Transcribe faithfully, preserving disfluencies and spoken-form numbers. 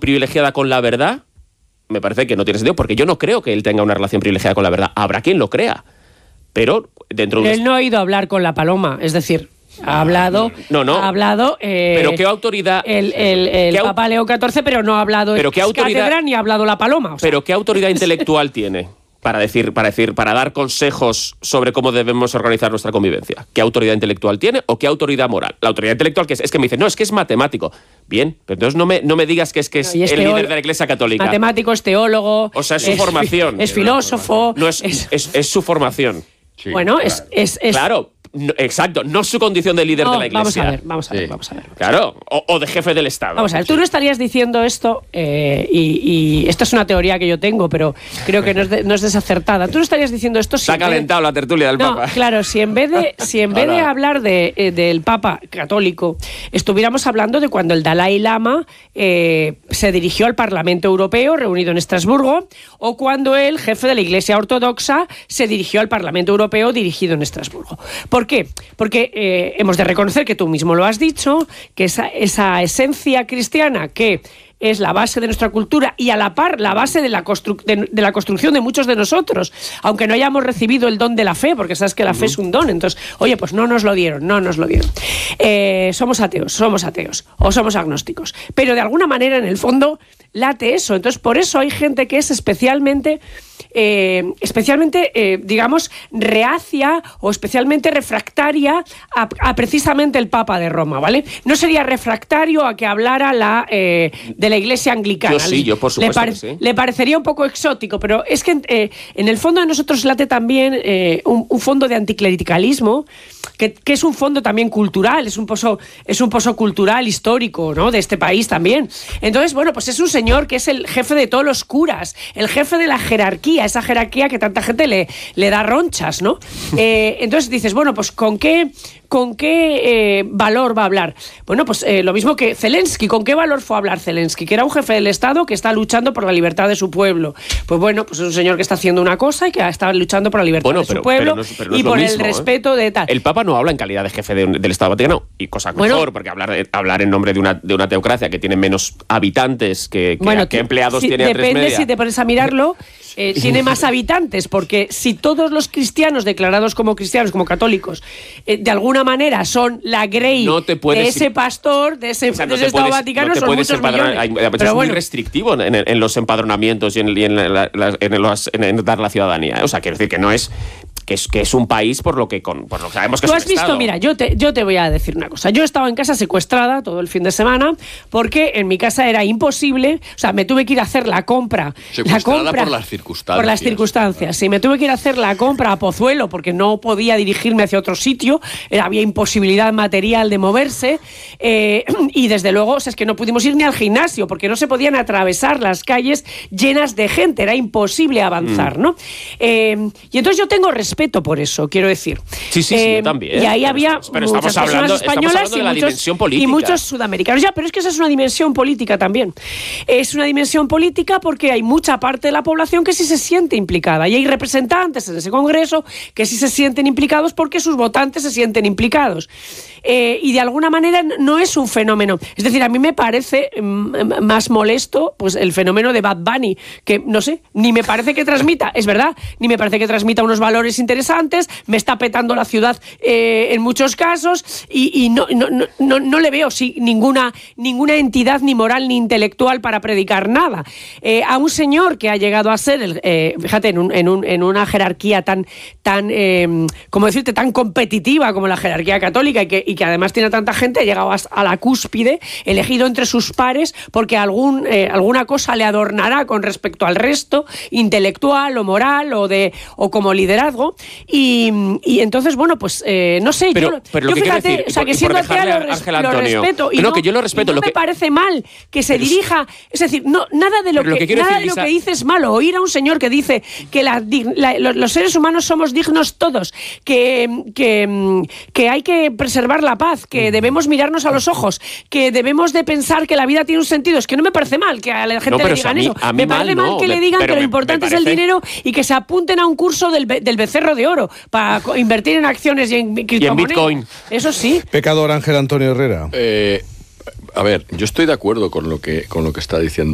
privilegiada con la verdad, me parece que no tiene sentido, porque yo no creo que él tenga una relación privilegiada con la verdad. Habrá quien lo crea, pero dentro de... Él no ha ido a hablar con la paloma, es decir... Ha hablado, no, no. ha hablado eh, pero qué autoridad el, el, el ¿qué Papa Leo catorce, pero no ha hablado pero qué autoridad, cátedra ni ha hablado la paloma. O sea. Pero qué autoridad intelectual tiene para decir, para decir, para dar consejos sobre cómo debemos organizar nuestra convivencia. ¿Qué autoridad intelectual tiene o qué autoridad moral? La autoridad intelectual que es, es que me dice, no, es que es matemático. Bien, pero entonces no me, no me digas que es que es, no, es el teólogo, líder de la Iglesia Católica. Matemático, es teólogo. O sea, es su es, formación. Es filósofo. No es, es, es, es su formación. Sí, bueno, claro. es, es, es... Claro. No, exacto, no su condición de líder no, de la Iglesia. Vamos a ver, vamos a ver, sí. vamos a ver. Claro, o, o de jefe del Estado. Vamos a ver, tú no estarías diciendo esto, eh, y, y esta es una teoría que yo tengo, pero creo que no es, de, no es desacertada. Tú no estarías diciendo esto si... Se ha calentado de... la tertulia del no, Papa. Claro, si en vez de, si en vez de hablar de, eh, del Papa católico, estuviéramos hablando de cuando el Dalai Lama eh, se dirigió al Parlamento Europeo, reunido en Estrasburgo, o cuando el jefe de la Iglesia Ortodoxa se dirigió al Parlamento Europeo, dirigido en Estrasburgo. ¿Por qué? Porque eh, hemos de reconocer, que tú mismo lo has dicho, que esa, esa esencia cristiana que es la base de nuestra cultura y a la par la base de la, constru- de, de la construcción de muchos de nosotros, aunque no hayamos recibido el don de la fe, porque sabes que la uh-huh. fe es un don, entonces, oye, pues no nos lo dieron, no nos lo dieron. Eh, somos ateos, somos ateos, o somos agnósticos, pero de alguna manera en el fondo late eso, entonces por eso hay gente que es especialmente... Eh, especialmente, eh, digamos, reacia o especialmente refractaria a, a precisamente el Papa de Roma, ¿vale? No sería refractario a que hablara la, eh, de la Iglesia anglicana. Yo sí, yo por supuesto le, que sí. le parecería un poco exótico, pero es que eh, en el fondo de nosotros late también eh, un, un fondo de anticlericalismo, que, que es un fondo también cultural, es un pozo, es un pozo cultural, histórico, ¿no? De este país también. Entonces, bueno, pues es un señor que es el jefe de todos los curas, el jefe de la jerarquía, esa jerarquía que tanta gente le, le da ronchas, ¿no? Eh, entonces dices, bueno, pues ¿con qué, con qué eh, valor va a hablar? Bueno, pues eh, lo mismo que Zelensky, ¿con qué valor fue a hablar Zelensky? Que era un jefe del Estado que está luchando por la libertad de su pueblo. Pues bueno, pues es un señor que está haciendo una cosa y que está luchando por la libertad bueno, de pero, su pueblo pero no es, pero no y por mismo, el respeto ¿eh? de tal. El Papa no habla en calidad de jefe de, del Estado Vaticano, y cosa bueno, mejor, porque hablar, de, hablar en nombre de una, de una teocracia que tiene menos habitantes que, que, bueno, que empleados si, tiene a tres media. Depende si te pones a mirarlo, eh, tiene más habitantes, porque si todos los cristianos declarados como cristianos, como católicos, eh, de alguna manera son la grey no te puedes, de ese pastor, de ese, o sea, no de ese Estado puedes, Vaticano, no te son puedes muchos millones. Hay, pero es bueno, muy restrictivo en, en, en los empadronamientos y en, y en, la, la, en, los, en, en dar la ciudadanía. O sea, quiero decir que no es... Que es, que es un país por lo que, con, por lo que sabemos que Tú es un has visto, estado. Mira, yo te, yo te voy a decir una cosa. Yo he estado en casa secuestrada todo el fin de semana porque en mi casa era imposible, o sea, me tuve que ir a hacer la compra. Secuestrada la compra, por las circunstancias. Por las circunstancias, sí. Me tuve que ir a hacer la compra a Pozuelo porque no podía dirigirme hacia otro sitio, era, había imposibilidad material de moverse eh, y desde luego, o sea, es que no pudimos ir ni al gimnasio porque no se podían atravesar las calles llenas de gente, era imposible avanzar, mm. ¿no? Eh, y entonces yo tengo respeto por eso, quiero decir. Sí, sí, sí, eh, yo también. Y ahí pero había estamos, pero muchas estamos hablando, personas españolas estamos hablando de y, la muchos, dimensión política. y muchos sudamericanos. Ya, pero es que esa es una dimensión política también. Es una dimensión política porque hay mucha parte de la población que sí se siente implicada y hay representantes en ese Congreso que sí se sienten implicados porque sus votantes se sienten implicados. Eh, y de alguna manera no es un fenómeno. Es decir, a mí me parece mm, más molesto pues el fenómeno de Bad Bunny, que no sé, ni me parece que transmita, es verdad, ni me parece que transmita unos valores interesantes, me está petando la ciudad eh, en muchos casos y, y no, no, no, no, no le veo sí, ninguna, ninguna entidad ni moral ni intelectual para predicar nada. Eh, a un señor que ha llegado a ser, el, eh, fíjate, en, un, en, un, en una jerarquía tan, tan eh, como decirte, tan competitiva como la jerarquía católica y que, y que además tiene tanta gente, ha llegado a la cúspide, elegido entre sus pares porque algún, eh, alguna cosa le adornará con respecto al resto, intelectual o moral o, de, o como liderazgo. Y, y entonces, bueno, pues eh, no sé, pero, yo, pero yo lo que fíjate, decir, o sea, por, que siendo atea lo, res, lo respeto y no, no, que yo lo respeto, y no lo me que... parece mal que se dirija, es decir, no, nada de lo que, lo que nada decir, de lo Lisa... que dice es malo. Oír a un señor que dice que la, la, los seres humanos somos dignos todos, que, que, que hay que preservar la paz, que debemos mirarnos a los ojos, que debemos de pensar que la vida tiene un sentido. Es que no me parece mal que a la gente no, le digan a mí, eso. a mí me parece mal, mal no, que me, le digan que lo me, importante me es el dinero y que se apunten a un curso del, del becerro de oro para invertir en acciones y en criptomonedas. Y en Bitcoin. Eso sí. Pecador Ángel Antonio Herrera. Eh, a ver, yo estoy de acuerdo con lo que, con lo que está diciendo